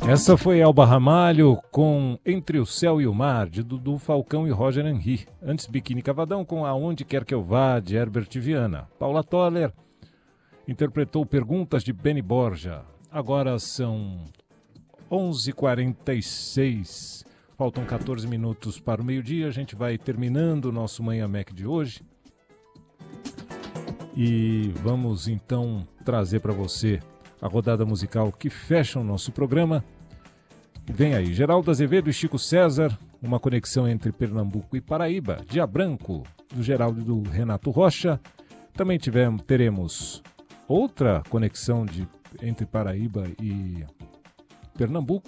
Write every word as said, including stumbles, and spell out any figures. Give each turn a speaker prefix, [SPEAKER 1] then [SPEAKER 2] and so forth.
[SPEAKER 1] Essa foi Elba Ramalho com Entre o Céu e o Mar, de Dudu Falcão e Roger Henry. Antes, Biquíni Cavadão com Aonde Quer Que Eu Vá, de Herbert Viana. Paula Toller interpretou Perguntas, de Benny Borja. Agora são onze e quarenta e seis, faltam quatorze minutos para o meio-dia. A gente vai terminando o nosso Manhã Mac de hoje. E vamos então trazer para você a rodada musical que fecha o nosso programa. Vem aí, Geraldo Azevedo e Chico César, uma conexão entre Pernambuco e Paraíba, Dia Branco, do Geraldo e do Renato Rocha. Também tivemos, teremos outra conexão de, entre Paraíba e Pernambuco,